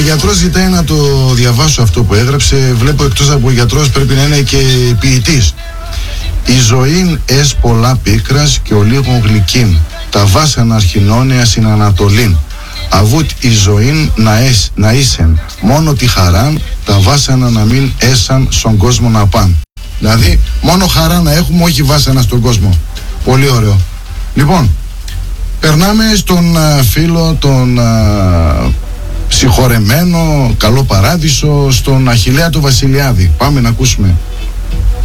γιατρός ζητάει να το διαβάσω αυτό που έγραψε. Βλέπω εκτός από γιατρός πρέπει να είναι και ποιητής. «Η ζωήν ες πολλά πίκρας και ο λίγο γλυκήν, τα βάσανα αρχινώνεα στην Ανατολήν. Αβούτ η ζωήν να ήσεν, μόνο τη χαράν, τα βάσανα να μην έσαν στον κόσμο να πάν». Δηλαδή μόνο χαρά να έχουμε, όχι βάσανα στον κόσμο. Πολύ ωραίο. Λοιπόν, περνάμε στον φίλο, τον συγχωρεμένο, καλό παράδεισο, στον Αχιλλέα του Βασιλιάδη. Πάμε να ακούσουμε.